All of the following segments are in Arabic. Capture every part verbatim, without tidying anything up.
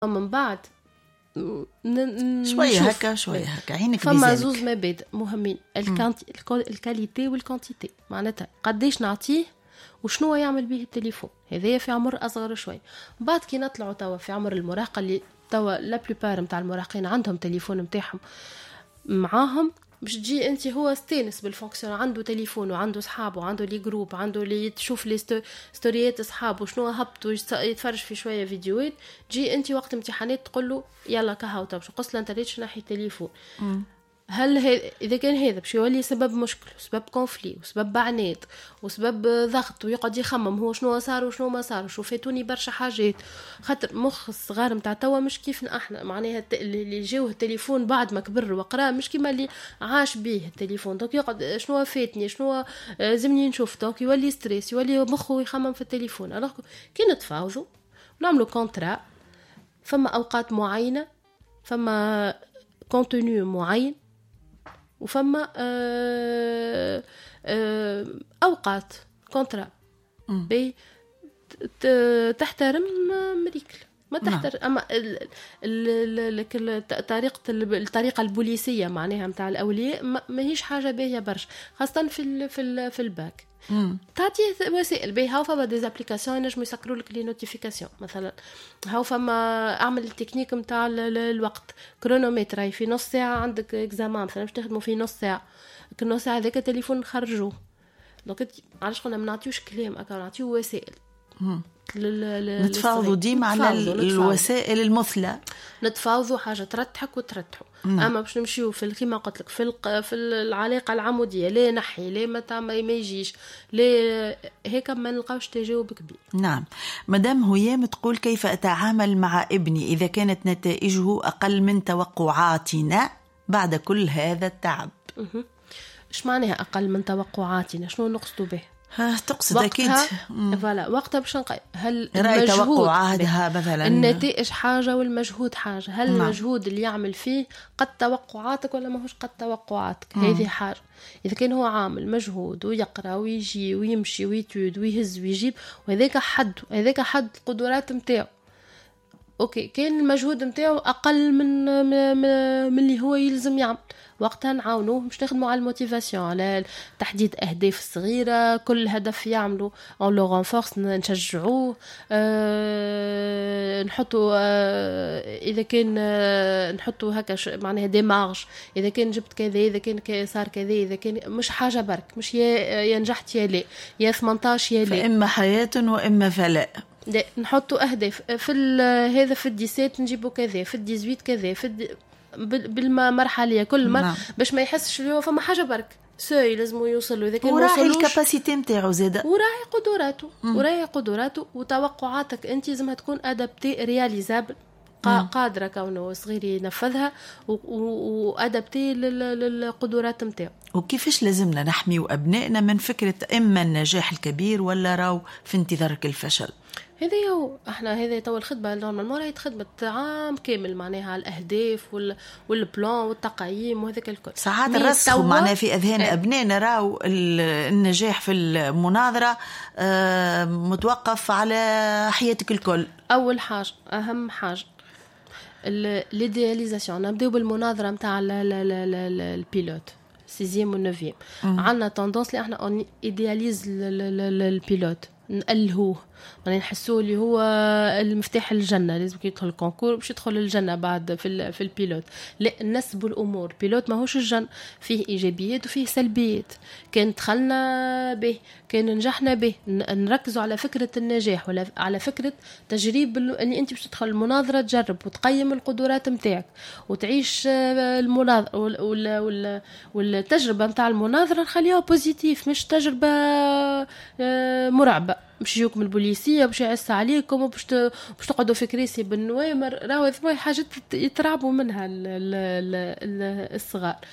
من بعد شويه هكا شويه هكا عينك فما زوز مبادئ مهمين، الكاليتي والكونتيتي. معناتها قديش نعطيه وشنو يعمل به التليفون، هذايا في عمر اصغر شوي. بعد كي نطلعوا توا في عمر المراهقه اللي توا لا بلوبار نتاع المراهقين عندهم تليفون نتاعهم معاهم، باش تجي انت هو استانس بالفونكسيون، عنده تليفون وعنده اصحابه وعنده لي جروب، عنده اللي تشوف لي ستوريات اصحابه شنو هبطوا يتفرج في شويه فيديوهات. جي انت وقت امتحانات تقول له يلا كهو باش قص الانترنت ناحيه التليفون. م. هل هي... اذا كان هذا باش يولي سبب مشكل وسبب كونفلي وسبب بعنات وسبب ضغط ويقعد يخمم هو شنو صار وشنو ما صار وشو فاتوني برشا حاجات، خاطر مخ الصغار نتاع توا مش كيفنا احنا. معناها اللي جاوه التليفون بعد ما كبر وقرا مش كيما اللي عاش به التليفون، دونك يقعد شنو فاتني شنو لازمني نشوف، دونك يولي ستريس، يولي مخه يخمم في التليفون. الوغ كي نتفاوضوا نعملوا كونترا، فما اوقات معينه، فما كونتوني معين، وفما آه آه أوقات كونترا بي تحترم مريكل ما تحترم. أما الطريقة الطريقة البوليسية معناها متاع الأولياء ما هيش حاجة باهية برشا، خاصة في في في الباك. تعطي وسائل باهي، هاو فما دي ابليكاسيون ينجموا يسكروا لك لي نوتيفيكاسيون مثلا، هاو فما اعمل التكنيك نتاع الوقت كرونومتر، في نص ساعه عندك اكزامان مثلا باش تخدموا في نص ساعه، النص ساعه هذاك التليفون نخرجوه. دونك علاش قلنا ما نعطيوش كلام اكا، نعطيو وسائل. نتفاوضوا ديما على الوسائل المثلى، نتفاوضوا حاجه ترتحك وترتحوا. نعم. اما باش نمشيو في كيما قلت لك في الق... في العلاقه العموديه، لا نحي لا ما تعمل ما يجيش لا هيك ما نلقاوش تجاوب كبير. نعم. مدام هيام تقول كيف اتعامل مع ابني اذا كانت نتائجه اقل من توقعاتنا بعد كل هذا التعب؟ اها ايش معناها اقل من توقعاتنا؟ شنو نقصد به؟ تقصد أكيد فوالا وقتها باش نقول هل رأي توقعاتها مثلا النتائج حاجة والمجهود حاجة، هل نعم. المجهود اللي يعمل فيه قد توقعاتك ولا ما هوش قد توقعاتك؟ هذه حاجة. إذا كان هو عامل مجهود ويقرأ ويجي ويمشي ويتود ويهز ويجيب وهذاك حد هذاك حد القدرات متاعه، أوكي. كان المجهود متاعه أقل من من اللي هو يلزم يعمل، وقتها نعاونوه مش نخدموا على الموتيفاسيون، على تحديد أهداف صغيرة، كل هدف يعملوا اون لو رانفورس نشجعوه. أه نحطوا أه إذا كان أه نحطوا هكا معناها ديمارش، إذا كان جبت كذا، إذا كان صار كذا، إذا كان مش حاجة برك، مش يا ينجحت يا لا، يا ثمانية عشر يا لا، فإما حياة وإما فلاء. نحطوا أهداف في هذا في الديسات نجيبوا كذا، في الديزويت كذا، في الدي... بالمرحلة كل مرة نعم. باش ما يحسش اللي هو فما حاجة برك سوي لازم يوصلوا. إذا كان وراعي الكاباسيتي نتاعو زاده، وراعي قدراته وراعي قدراته وتوقعاتك أنت لازمها تكون أدابتي رياليزابل، قادرة كونه صغير ينفذها وأدابتي للقدرات نتاعو. وكيفاش لازمنا نحمي أبنائنا من فكرة إما النجاح الكبير ولا راو في انتظار الفشل؟ هذا هو احنا هذا تو الخدمه نورمالمون راهي خدمه عام كامل معناها على الاهداف وال والبلان والتقييم وهذاك الكل. ساعات الرسخ معناها في اذهان اه ابنائنا راو النجاح في المناظره اه متوقف على حياتك الكل. اول حاجه اهم حاجه ليدياليزاسيون. نبداو بالمناظره نتاع البيلوت سيزيام ونوفيام، عندنا توندونس اللي احنا اون ايدياليز البيلوت، نقلهوه يعني نحسوه اللي هو المفتاح الجنة، لازم يدخل الكونكور باش يدخل الجنة بعد في في البيلوت. لا نسبوا الأمور، بيلوت ما هوش الجنة، فيه إيجابيات وفيه سلبيات. كان دخلنا به، كان نجحنا به، نركزوا على فكرة النجاح ولا على فكرة تجريب اللي أنت باش تدخل المناظرة تجرب وتقيم القدرات متاعك وتعيش المناظرة وال والتجربة متاع المناظرة نخليها بوزيتيف، مش تجربة مرعبة باش يجوكم البوليسيه باش يعس عليكم وباش باش تقعدوا في كراسي بالنوامر. راهو هذه حاجات يترعبوا منها الصغار.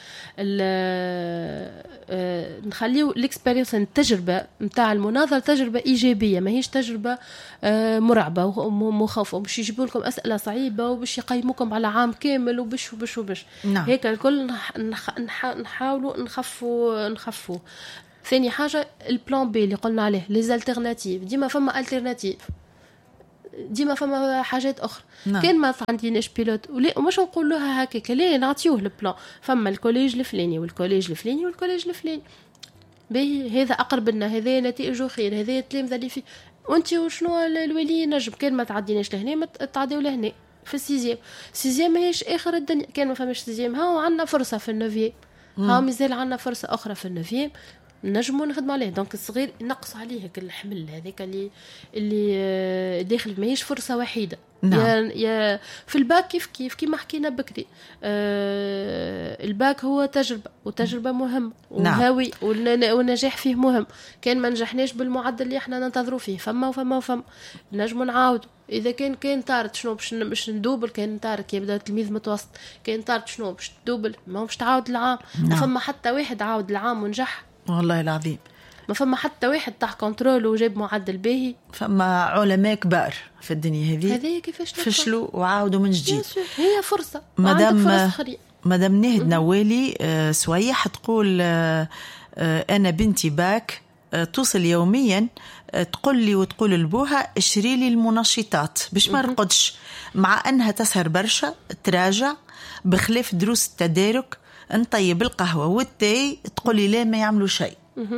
نخليو الاكسبيرينس التجربه نتاع المناظره تجربه ايجابيه، ماهيش تجربه مرعبه ومخوفه باش يجيبوا لكم اسئله صعيبه وباش يقيموكم على عام كامل وبش وبش وبش نعم. هيك الكل نحاولوا نخفوا نخفوا. ثاني حاجة البلان بي اللي قلنا عليه ليزالترناتيف، ديما فما الترناتيف ديما فما حاجات اخرى. نعم. كان ما عنديناش بيلوت ولا مش نقول لها هكاك، لا نعطيوه البلان، فما الكوليج الفلاني والكوليج الفلاني والكوليج الفلاني، باهي هذا اقرب لنا، هذا نتائجه خير، هذا التلامذه اللي فيه، وانت وشنو الولي نجم كان ما تعديناش لهنا ما تعديو لهنا في السيزيام. السيزيام ماهيش اخر الدنيا، كان ما فماش سيزيام ها عندنا فرصه في النوفيام، ها مازال عندنا فرصه اخرى في النوفيام نجموا نخدموا عليه. دونك الصغير نقص عليه هك الحمل هذاك اللي اللي داخل، ماهيش فرصه وحيده. نعم. يا يا في الباك كيف كيف كيما حكينا بكري، آه الباك هو تجربه، وتجربه مهمه وهاوي. نعم. والنجاح فيه مهم. كان ما نجحناش بالمعدل اللي احنا ننتظروا فيه، فما وفما وفما نجموا نعاودوا. اذا كان كان طارت شنو باش باش ندوبل، كان طارت يبدا تلميذ متوسط، كان طارت شنو باش تدوبل، ما باش تعاود العام. نعم. فما حتى واحد عاود العام ونجح والله العظيم، ما فما حتى واحد تاع كنترول وجاب معدل باهي. فما علماء كبار في الدنيا هذه هذه كيفاش فشلوا وعاودوا من جديد. هي فرصه، مدام مدام نهد نوالي آه سويح تقول آه آه انا بنتي باك آه توصل يوميا آه تقول لي وتقول لبوها اشري لي المنشطات باش ما نرقدش، مع انها تسهر برشا تراجع، بخلاف دروس التدارك نطيب القهوه والتاي تقولي لا ما يعملوا شيء.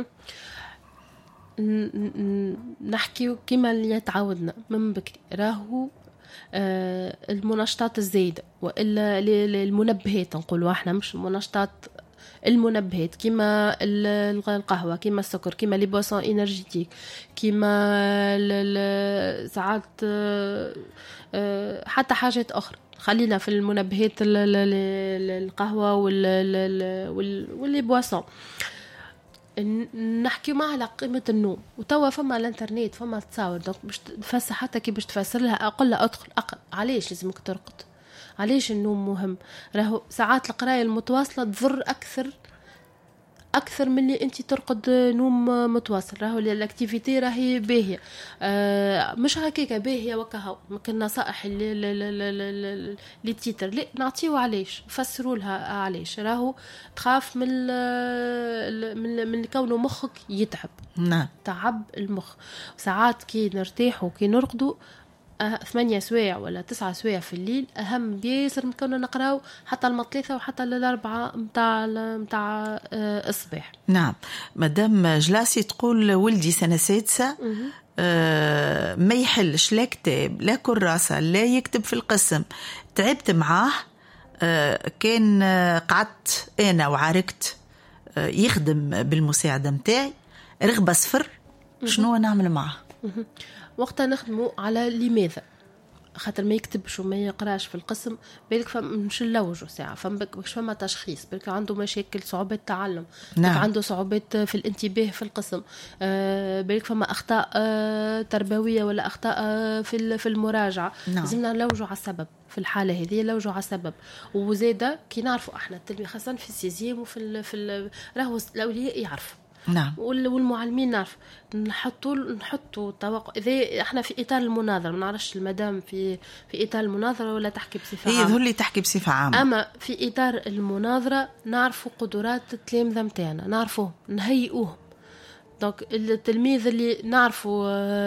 نحكي كما اللي تعودنا من بكري، راهو آه المنشطات الزايدة وإلا المنبهات، نقولوا احنا مش المنشطات، المنبهات كما القهوة، كما السكر، كما لي بواسون انرجيتيك، كما ساعات آه حتى حاجات أخرى. خلينا في المنبهات القهوة واللي بواسون. نحكي معها على قيمة النوم، وتوا فما الانترنت فما تصاور، دونك باش تفسر حتى كي باش تفسر لها أقول لها أدخل أقل علاش لازمك ترقد، علاش النوم مهم. راهو ساعات القراية المتواصلة تضر أكثر أكثر من اللي أنت ترقد نوم متواصل. راهو الاكتيفيتي راهي باهية، آه مش هكاكا باهية وكهو ممكن نصائح اللي اللي تيتر لا نعطيه علاش، فسروا لها علاش. راهو تخاف من من من كونه مخك يتعب. نعم. تعب المخ. ساعات كي نرتاحوا كي نرقدوا ثمانية سوايع ولا تسعة سوايع في الليل أهم بياسر من كنا نقراو حتى المثلاثة وحتى الأربعة متاع متاع الصباح. نعم. مدام جلاسي تقول ولدي سنة سادسة آه ما يحلش لا كتاب لا كراسة لا يكتب في القسم، تعبت معاه آه كان قعدت أنا وعاركت آه يخدم بالمساعدة متاعي رغبة صفر. شنو نعمل معه؟ وقتها نخدموا على لماذا، خاطر ما يكتبش وما يقراش في القسم بالك فمش نلوجوا ساعه فماش فما تشخيص، بالك عنده مشاكل صعوبات تعلم. نعم. عنده صعوبات في الانتباه في القسم، آه بالك فما اخطاء آه تربويه ولا اخطاء آه في في المراجعه. نعم. لازمنا نلوجوا على السبب في الحاله هذه، نلوجوا على السبب. وزاده كي نعرفوا احنا التلميذ خاصه في السيزيام وفي ال في ال راهو الاولياء يعرفوا. نعم. والمعلمين نعرف نحطوا نحطوا توقع اذا احنا في اطار المناظره. ما نعرفش المدام في في اطار المناظره ولا تحكي بصفه عامه. هي اللي تحكي بصفه عامه. اما في اطار المناظره نعرفوا قدرات التلامذه نتاعنا، نعرفوهم نهيئوهم. دونك التلميذ اللي نعرفه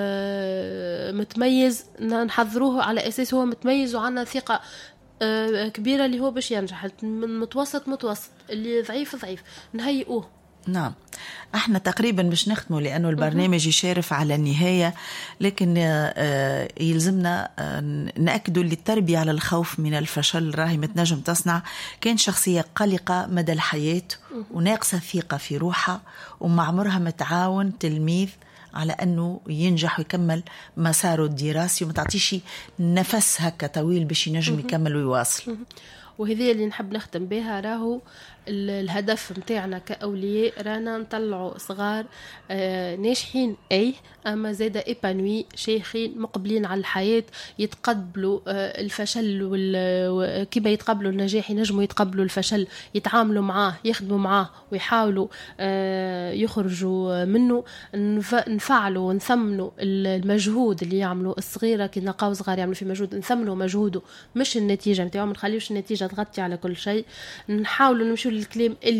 متميز نحضروه على اساس هو متميز وعندنا ثقه كبيره اللي هو باش ينجح. المتوسط متوسط، اللي ضعيف ضعيف، نهيئوه. نعم. احنا تقريبا مش نختمه لأنه البرنامج يشارف على النهاية، لكن يلزمنا نأكدوا للتربية على الخوف من الفشل راهي متنجم تصنع. كان شخصية قلقة مدى الحياة وناقصة ثقة في روحها، ومع عمرها متعاون تلميذ على أنه ينجح ويكمل مساره الدراسي وما تعطيش نفس هكا طويل باش ينجم يكمل ويواصل. وهذه اللي نحب نختم بها. راهو الهدف متاعنا كأولياء رانا نطلعوا صغار آه ناجحين أي أما زادة إيبانوي شيخين مقبلين على الحياة، يتقبلوا آه الفشل وكيما يتقبلوا النجاح ينجموا يتقبلوا الفشل، يتعاملوا معاه يخدموا معاه ويحاولوا آه يخرجوا منه. نفعلوا ونثمنوا المجهود اللي يعملوا الصغيرة كي نلقاو صغار يعملوا في مجهود، نثمنوا مجهوده مش النتيجة متاعهم، ما نخليوش النتيجة تغطي على كل شيء. نحاولوا نمشوا للكلام اللي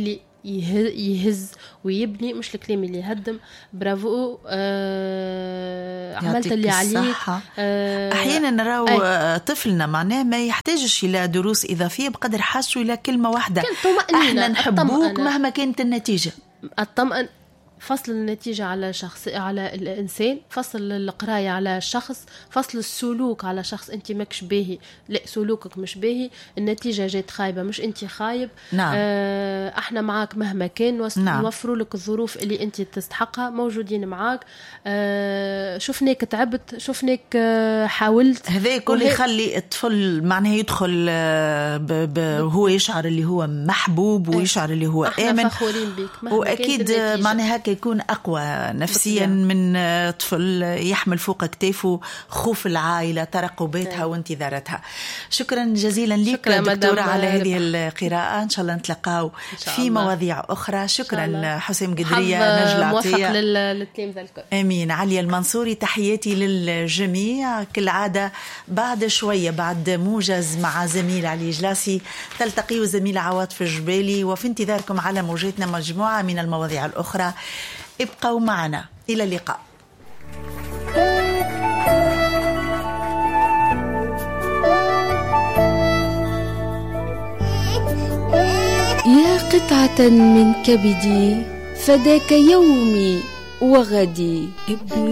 يهز ويبني، مش الكلام اللي يهدم. برافو، آه عملت اللي عليك. آه أحيانا نراو طفلنا معناه ما يحتاجش إلى دروس إضافية بقدر حاجته إلى كلمة واحدة، احنا نحبوك مهما كانت النتيجة. الطمأن فصل النتيجة على شخص، على الإنسان، فصل القراية على شخص، فصل السلوك على شخص أنت ماكش باهي، لا سلوكك مش باهي، النتيجة جات خايبة مش أنت خايب. نعم. آه احنا معاك مهما كان، نعم. نوفروا لك الظروف اللي أنت تستحقها، موجودين معاك. آه شفناك تعبت، شفناك آه حاولت. هذا كل وهي... يخلي الطفل معناه يدخل ب... ب... هو يشعر اللي هو محبوب ويشعر اللي هو احنا آمن. فخورين بك وأكيد معناها هكا يكون أقوى نفسيا من طفل يحمل فوق كتافه خوف العائلة، ترقباتها وانتظاراتها. شكرا جزيلا لك دكتورة على هذه القراءة، إن شاء الله نتلقاو في مواضيع أخرى. شكرا حسام قدرية، نجلة عطية، للتلامذة الكل. أمين. عليا المنصوري، تحياتي للجميع. كالعادة بعد شوية بعد موجز مع زميل علي جلاسي تلتقي زميل عواطف الجبالي، وفي انتظاركم على موجتنا مجموعة من المواضيع الأخرى. ابقوا معنا، إلى اللقاء. يا قطعة من كبدي فداك يومي وغدي.